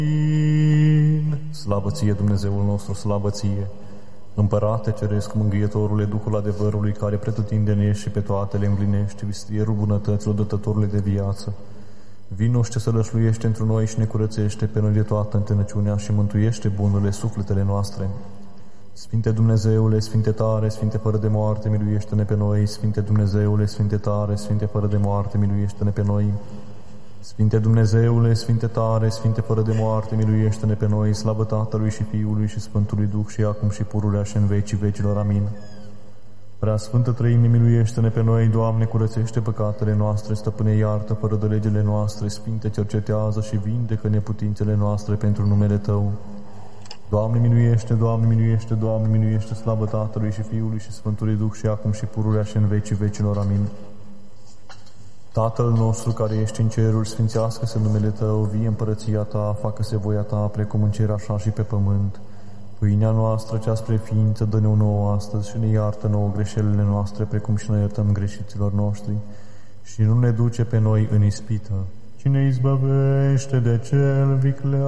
Slavă ție, Dumnezeul nostru, slavă ție! Împărate Ceresc, Mângâietorule, Duhul adevărului, care pretutindeni ești și pe toate le împlinești, vistierul bunătăților, dătătorule de viață, vino ce să lășluiește într noi și ne curățește pe noi de toată întenăciunea și mântuiește bunurile sufletele noastre. Sfinte Dumnezeule, Sfinte tare, Sfinte fără de moarte, miluiește-ne pe noi. Sfinte Dumnezeule, Sfinte tare, Sfinte fără de moarte, miluiește-ne pe noi. Sfinte Dumnezeule, Sfinte tare, Sfinte fără de moarte, miluiește-ne pe noi. Slavă Tatălui și Fiului și Sfântului Duh și acum și pururea și în vecii vecilor. Amin. Prea Sfântă Trăime, miluiește-ne pe noi. Doamne, curățește păcatele noastre, Stăpâne, iartă fără de legile noastre. Sfinte, cercetează și vindecă neputințele noastre pentru numele Tău. Doamne miluiește, Doamne miluiește, Doamne miluiește, slavă Tatălui și Fiului și Sfântului Duh și acum și pururea și în vecii vecilor. Amin. Tatăl nostru care ești în ceruri, sfințească-se numele Tău, vie împărăția Ta, facă-se voia Ta, precum în cer așa și pe pământ. Pâinea noastră cea spre ființă dă-ne-o nouă astăzi și ne iartă nouă greșelile noastre, precum și noi iertăm greșiților noștri. Și nu ne duce pe noi în ispită, ci ne izbăvește de cel viclean.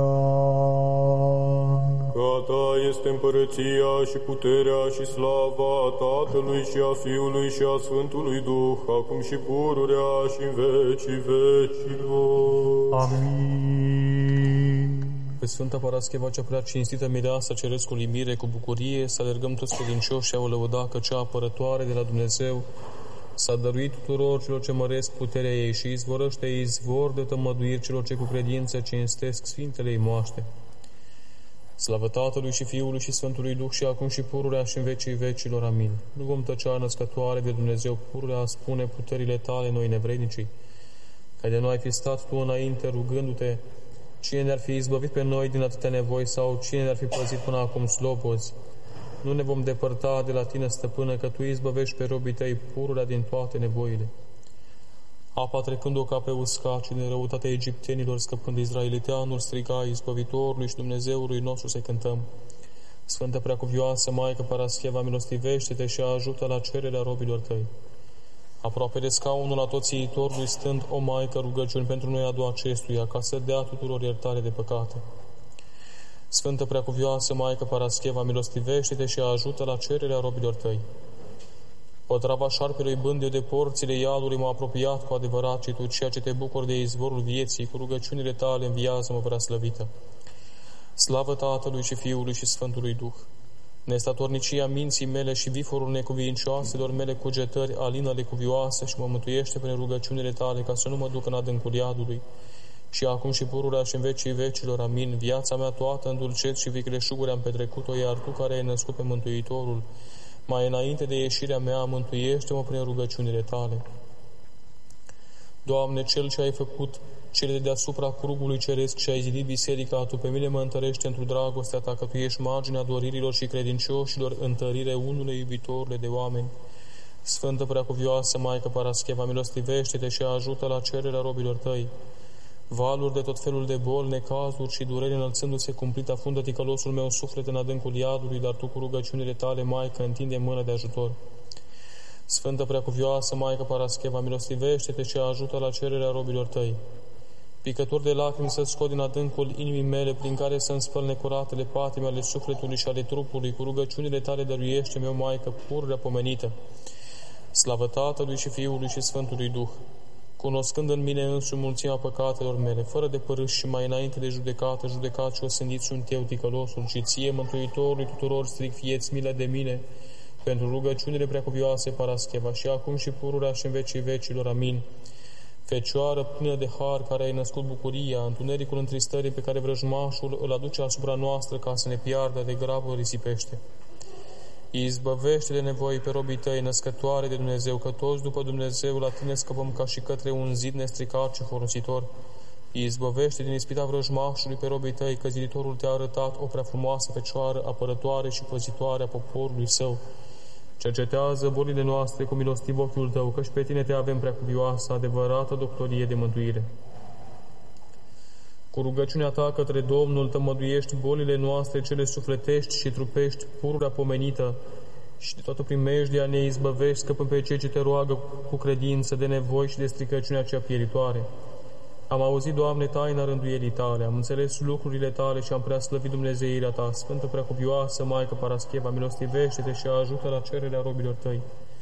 Că a Ta este împărăția și puterea și slava Tatălui și a Fiului și a Sfântului Duh, acum și pururea și în vecii vecilor. Amin. Pe Sfânta Parascheva cea prea cinstită mireasa Cerescului mire, cu bucurie să alergăm toți credincioși și a o lăuda, că cea apărătoare de la Dumnezeu s-a dăruit tuturor celor ce măresc puterea ei și izvorăște izvor de tămăduiri celor ce cu credință cinstesc Sfintele ei moaște. Slavă Tatălui și Fiului și Sfântului Duh și acum și pururea și în vecii vecilor. Amin. Nu vom tăcea, născătoare de Dumnezeu pururea, spune puterile Tale noi nevrednicii, că de noi ai fi stat Tu înainte rugându-te. Cine ne-ar fi izbăvit pe noi din atâtea nevoi sau cine ne-ar fi păzit până acum slobozi? Nu ne vom depărta de la Tine, Stăpână, că Tu izbăvești pe robii Tăi pururea din toate nevoile. Apa trecând-o ca pe uscat și din răutatea egiptenilor scăpând izraeliteanul, striga izbăvitorului și Dumnezeului nostru să cântăm. Sfântă Preacuvioasă Maică Parascheva, milostivește-te și ajută la cererea robilor Tăi. Aproape de scaunul atoțiitorului stând, o Maică, rugăciuni pentru noi adu acestuia, ca să dea tuturor iertare de păcate. Sfântă Preacuvioasă Maică Parascheva, milostivește-te și ajută la cererea robilor Tăi. Potrava șarpelui bând eu de porțile iadului m-a apropiat cu adevărat și Tu, ceea ce Te bucuri de izvorul vieții, cu rugăciunile Tale înviază-mă prea slăvită. Slavă Tatălui și Fiului și Sfântului Duh! Nestatornicia minții mele și viforul necuvincioaselor mele cugetări alină-le cuvioase și mă mântuiește prin rugăciunile Tale, ca să nu mă duc în adâncul iadului. Și acum și pururea și în vecii vecilor. Amin. Viața mea toată în dulceți și vicleșuguri am petrecut-o, iar Tu, care ai născut pe Mântuitorul, mai înainte de ieșirea mea, mântuiește-mă prin rugăciunile Tale. Doamne, Cel ce ai făcut cele de deasupra crugului ceresc și ai zidit biserica, Tu pe mine mă întărește într-o dragostea Ta, că Tu ești marginea doririlor și credincioșilor, întărire unului iubitorule de oameni. Sfântă Preacuvioasă Maică Parascheva, milostivește-te și ajută la cererea robilor Tăi. Valuri de tot felul de boli, necazuri și dureri înălțându-se cumplit, afundă ticălosul meu suflet în adâncul iadului, dar Tu cu rugăciunile Tale, Maică, întinde mână de ajutor. Sfântă Preacuvioasă Maică Parascheva, milostivește-te și ajută la cererea robilor Tăi. Picături de lacrimi să scot din adâncul inimii mele, prin care să-mi spăl necuratele patime ale sufletului și ale trupului, cu rugăciunile Tale dăruiește-mi, o Maică, pururea pomenită. Slavă Tatălui și Fiului și Sfântului Duh! Cunoscând în mine însumi mulțimea păcatelor mele, fără de părâș și mai înainte de judecată, judecat și osândit sunt eu, ticălosul, și Ție, Mântuitorului tuturor, strig, fie-ți milă de mine, pentru rugăciunile Preacuvioase Parascheva, și acum și pururea și în vecii vecilor. Amin. Fecioară plină de har, care ai născut bucuria, întunericul întristării pe care vrăjmașul îl aduce asupra noastră ca să ne piardă, de grabă risipește. Izbăvește de nevoi pe robii Tăi, născătoare de Dumnezeu, că toți după Dumnezeu la Tine scăpăm ca și către un zid nestricat și folositor. Izbăvește din ispita vrăjmașului pe robii Tăi, că ziditorul Te-a arătat o prea frumoasă fecioară, apărătoare și păzitoare a poporului Său. Cercetează bolile noastre cu milostiv ochiul Tău, căci pe Tine Te avem preacuvioasă, adevărată doctorie de mântuire. Cu rugăciunea Ta către Domnul tămăduiești bolile noastre, cele sufletești și trupești, pururea pomenită, și de toată primejdea ne izbăvești, scăpând pe cei ce Te roagă cu credință de nevoi și de stricăciunea cea pieritoare. Am auzit, Doamne, taina rânduielii Tale, am înțeles lucrurile Tale și am preaslăvit Dumnezeirea Ta. Sfântă Preacuvioasă Maică Parascheva, milostivește-te și ajută la cererea robilor Tăi.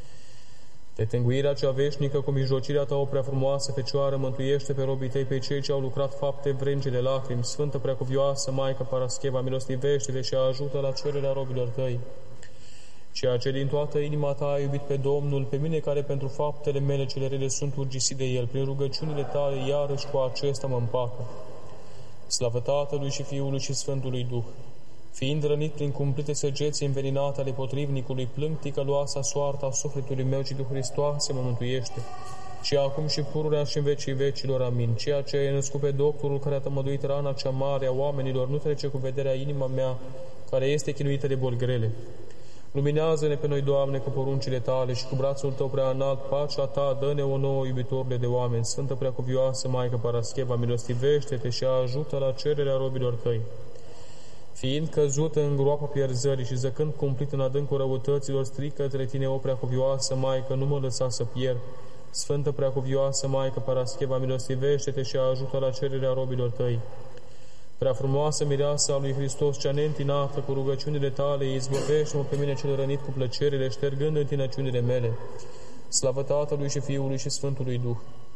De tânguirea cea veșnică, cu mijlocirea Ta, o prea frumoasă Fecioară, mântuiește pe robii Tăi, pe cei ce au lucrat fapte vrednice de lacrimi. Sfântă Preacuvioasă Maică Parascheva, milostivește-te și ajută la cererea robilor Tăi. Ceea ce din toată inima Ta ai iubit pe Domnul, pe mine care pentru faptele mele cele rele sunt urgisit de El, prin rugăciunile Tale iarăși cu acesta mă împacă. Slavă Tatălui și Fiului și Sfântului Duh. Fiind rănit prin cumplite săgeți înveninate ale potrivnicului, plâng ticăloasa soarta sufletului meu, ci tu, Hristoase, mă mântuiește. Și acum și pururea și în vecii vecilor, amin. Ceea ce ai născut pe doctorul care a tămăduit rana cea mare a oamenilor, nu trece cu vederea inima mea, care este chinuită de boli grele. Luminează-ne pe noi, Doamne, cu poruncile Tale și cu brațul Tău prea înalt, pacea Ta, dă-ne o nouă, iubitorile de oameni. Sfântă Preacuvioasă Maică Parascheva, milostivește-te și ajută la cererea robilor Tăi. Fiind căzută în groapa pierzării și zăcând cumplit în adâncul răutăților, strig către Tine, o Preacuvioasă Maică, nu mă lăsa să pierd. Sfântă Preacuvioasă Maică Parascheva, milostivește-te și ajută la cererea robilor Tăi. Prea frumoasă mireasă a lui Hristos, cea neîntinată, cu rugăciunile Tale, izbăvește-mă pe mine cel rănit cu plăcerile, ștergând întinăciunile mele. Slavă Tatălui și Fiului și Sfântului Duh.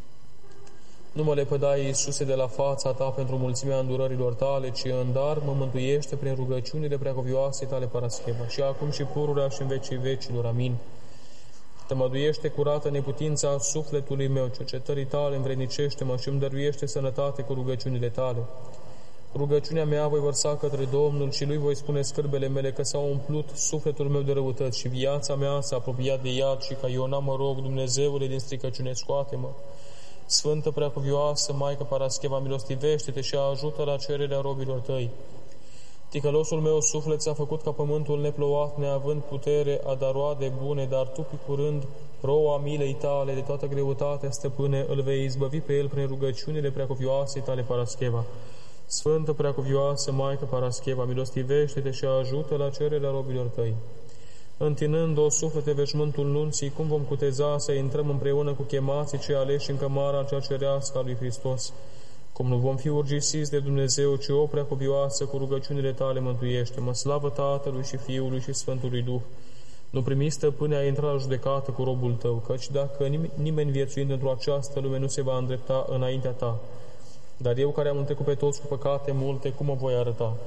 Nu mă lepăda, Iisuse, de la fața Ta pentru mulțimea îndurărilor Tale, ci în dar mă mântuiește prin rugăciunile preacuvioasei Tale Parascheva, și acum și pururea și în vecii vecilor. Amin. Tămăduiește curată neputința sufletului meu, cercetării Tale învrednicește-mă și îmi dăruiește sănătate cu rugăciunile Tale. Rugăciunea mea voi vărsa către Domnul și Lui voi spune scârbele mele, că s-a umplut sufletul meu de răutăți și viața mea s-a apropiat de iad, și ca Iona mă rog, Dumnezeule din stricăciune, scoate-mă. Sfântă Preacuvioasă Maică Parascheva, milostivește-te și ajută la cererea robilor Tăi. Ticălosul meu suflet s-a făcut ca pământul neplouat, neavând putere a da roade bune, dar Tu, picurând roa milei Tale, de toată greutatea, Stăpâne, îl vei izbăvi pe el prin rugăciunile Preacuvioasei Tale Parascheva. Sfântă Preacuvioasă Maică Parascheva, milostivește-te și ajută la cererea robilor Tăi. Întinând-o suflete veșmântul nunții, cum vom cuteza să intrăm împreună cu chemații cei aleși în cămara cea cerească a lui Hristos? Cum nu vom fi urgisiți de Dumnezeu, ci o Preacuvioasă cu rugăciunile Tale mântuiește-mă. Slavă Tatălui și Fiului și Sfântului Duh. Nu primi, Stăpâne, a intra la judecată cu robul Tău, căci dacă nimeni viețuind într-o această lume nu se va îndrepta înaintea Ta, dar eu, care am întrecut pe toți cu păcate multe, cum mă voi arăta?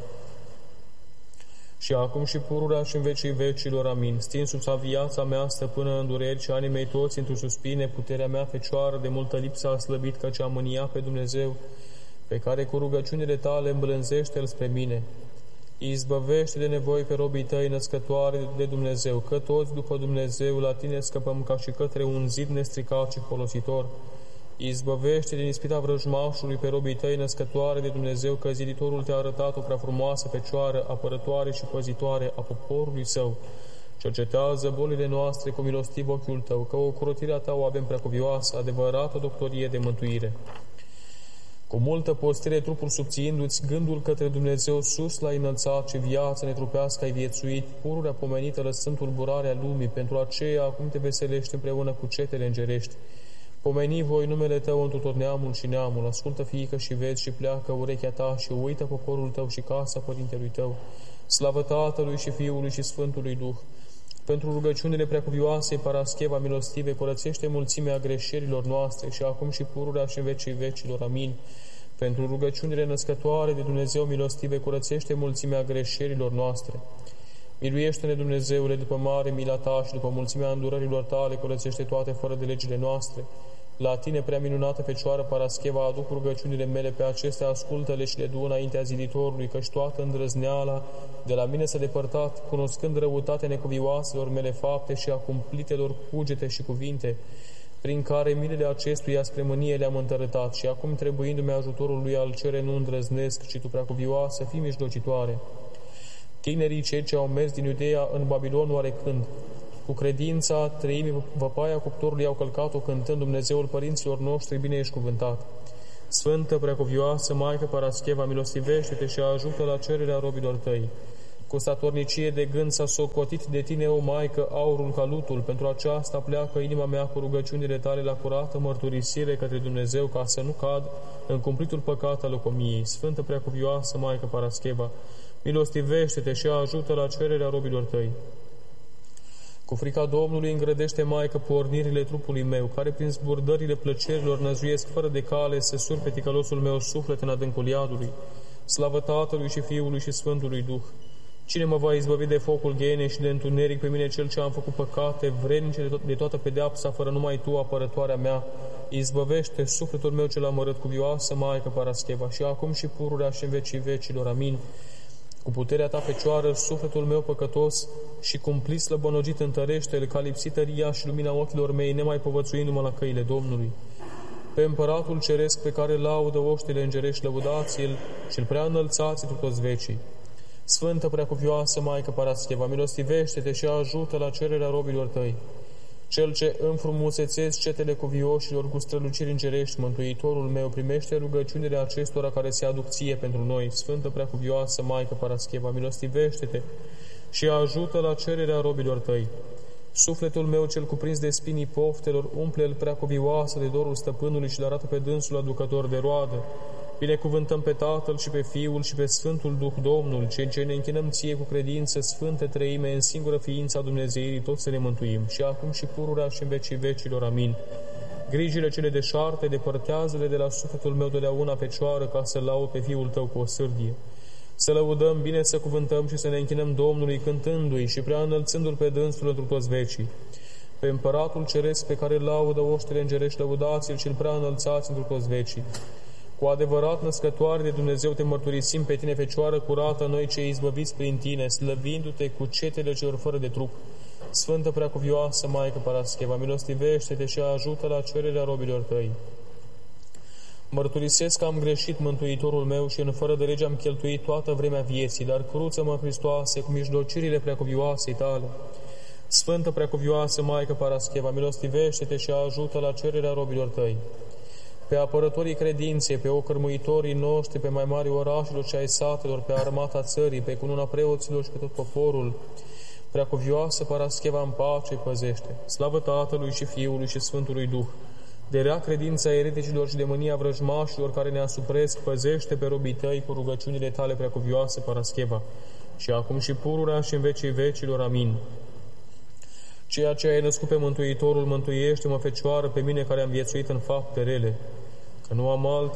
Și acum și pururea și în vecii vecilor, amin. Stinsu-ța viața mea, Stăpână, în dureri și anii mei toți într-o suspine, puterea mea Fecioară de multă lipsă a slăbit, căci am mânia pe Dumnezeu, pe care cu rugăciunile Tale îmblânzește-L spre mine. Izbăvește de nevoi pe robii Tăi, născătoare de Dumnezeu, că toți după Dumnezeu la Tine scăpăm ca și către un zid nestricat și folositor. Izbăvește din ispita vrăjmașului pe robii Tăi, născătoare de Dumnezeu, că ziditorul Te-a arătat o prea frumoasă Fecioară, apărătoare și păzitoare a poporului Său. Cercetează bolile noastre cu milostiv ochiul Tău, că ocrotirea Ta o avem preacuvioasă, adevărată doctorie de mântuire. Cu multă postire trupul subțiindu-ți, gândul către Dumnezeu sus l-ai înălțat, și viața netrupească ai viețuit, pururea pomenită lăsând tulburarea lumii, pentru aceea acum Te veselești împreună cu cetele îngerești. Pomeni voi numele Tău întru tot neamul și neamul, ascultă, fiică, și vezi și pleacă urechea Ta și uită poporul Tău și casa părintelui Tău. Slavă Tatălui și Fiului și Sfântului Duh. Pentru rugăciunile preacuvioasei Parascheva, milostive, curățește mulțimea greșelilor noastre și acum și pururea și în vecii vecilor. Amin. Pentru rugăciunile născătoare de Dumnezeu, milostive, curățește mulțimea greșelilor noastre. Miluiește-ne, Dumnezeule, după mare mila Ta și după mulțimea îndurărilor Tale, curățește toate fără de legile noastre. La Tine, prea minunată Fecioară Parascheva, aduc rugăciunile mele, pe acestea ascultă-le și le du înaintea ziditorului, căci toată îndrăzneala de la mine s-a depărtat, cunoscând răutatea necuvioaselor mele fapte și a cumplitelor cugete și cuvinte, prin care milele acestuia spre mânie le-am întărătat, și acum, trebuindu-mi ajutorul lui, al cere nu îndrăznesc, ci Tu, preacuvioasă, fii mijlocitoare. Tinerii cei ce au mers din Iudeea în Babilon oarecând, cu credința treimii văpaia cuptorului au călcat-o, cântând Dumnezeul părinților noștri bine ești cuvântat. Sfântă Preacuvioasă Maică Parascheva, milostivește-te și ajută la cererea robilor Tăi. Cu statornicie de gând s-a socotit de tine, o Maică, aurul ca lutul. Pentru aceasta pleacă inima mea cu rugăciunile tale la curată mărturisire către Dumnezeu, ca să nu cad în cumplitul păcat al locomniei. Sfântă Preacuvioasă Maică Parascheva, milostivește-te și ajută la cererea robilor tăi. Cu frica Domnului îngrădește, Maică, pornirile trupului meu, care prin zburdările plăcerilor năzuiesc fără de cale să sur pe ticălosul meu suflet în adâncul iadului. Slavă Tatălui și Fiului și Sfântului Duh! Cine mă va izbăvi de focul ghenei și de întuneric? Pe mine, cel ce am făcut păcate vrednice de toată pedeapsa, fără numai Tu, apărătoarea mea, izbăvește sufletul meu cel amărât, cuvioasă Maică Parascheva, și acum și pururea și în vecii vecilor. Amin. Cu puterea Ta fecioară, sufletul meu păcătos și cumplit slăbănogit întărește-l, ca lipsit tăria și lumina ochilor mei, nemai povățuindu-mă la căile Domnului. Pe Împăratul Ceresc, pe care laudă oștile îngerești, lăudați-l și-l prea înălțați-l toți vecii. Sfântă Preacuvioasă Maică Parascheva, milostivește-te și ajută la cererea robilor Tăi. Cel ce înfrumusețezi cetele cuvioșilor cu străluciri îngerești, Mântuitorul meu, primește rugăciunile acestora care se aduc Ție pentru noi. Sfântă Preacuvioasă Maică Parascheva, milostivește-te și ajută la cererea robilor Tăi. Sufletul meu cel cuprins de spinii poftelor, umple-l, Preacuvioasă, de dorul stăpânului și arată pe dânsul aducător de roadă. Binecuvântăm pe Tatăl și pe Fiul și pe Sfântul Duh, Domnul, cei ce ne închinăm Ție cu credință, Sfânte Treime, în singură ființa Dumnezeirii, toți să ne mântuim, și acum și pururea și în vecii vecilor. Amin. Grijile cele deșarte, depărtează-le de la sufletul meu totdeauna fecioară, ca să laud pe Fiul Tău cu o sârdie. Să lăudăm, bine să cuvântăm și să ne închinăm Domnului, cântându-i și prea înălțându-L pe dânsul întru toți vecii. Pe Împăratul Ceresc, pe care laudă oștile îngerești, lăudați-L și-L prea înălțați întru toți vecii. Cu adevărat, născătoare de Dumnezeu, te mărturisim pe Tine, Fecioară curată, noi cei izbăviți prin Tine, slăvindu-te cu cetele celor fără de trup. Sfântă Preacuvioasă Maică Parascheva, milostivește-te și ajută la cererea robilor Tăi. Mărturisesc că am greșit, Mântuitorul meu, și în fără de lege am cheltuit toată vremea vieții, dar cruță-mă, Hristoase, cu mijlocirile Preacuvioasei Tale. Sfântă Preacuvioasă Maică Parascheva, milostivește-te și ajută la cererea robilor Tăi. Pe apărătorii credinței, pe ocărmuitorii noștri, pe mai mari orașelor și ai satelor, pe armata țării, pe cununa preoților și pe tot poporul, Preacuvioasă Parascheva, în pace păzește. Slavă Tatălui și Fiului și Sfântului Duh! De rea credința ereticilor și de mânia vrăjmașilor care ne asupresc, păzește pe robii Tăi cu rugăciunile Tale, Preacuvioasă Parascheva, și acum și pururea și în vecii vecilor. Amin. Ceea ce ai născut pe Mântuitorul, mântuiește-mă, Fecioară, pe mine care am viețuit în fapte rele, că nu am altă